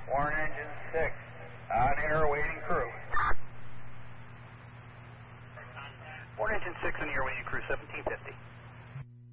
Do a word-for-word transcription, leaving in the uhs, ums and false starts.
Warren engine six, on air awaiting crew. Warren engine six on the air waiting crew, seventeen fifty.